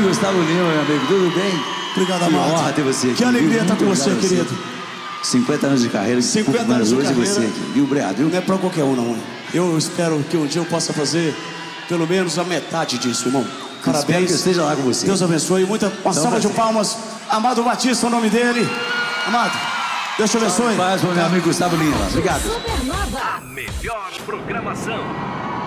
Grande Gustavo Lima, meu amigo, tudo bem? Obrigado, Amado. Que honra ter você aqui. Que alegria estar com você, querido. 50 anos de carreira, 50 anos de hoje carreira. você aqui. E obrigado, viu? Não é pra qualquer um, não. Eu espero que um dia eu possa fazer pelo menos a metade disso, irmão. Espero Parabéns. que eu esteja lá com você. Deus abençoe. Uma salva de palmas. Amado Batista, o nome dele. Amado, Deus te abençoe. Paz para o meu amigo Gustavo Lima. Obrigado. A melhor programação.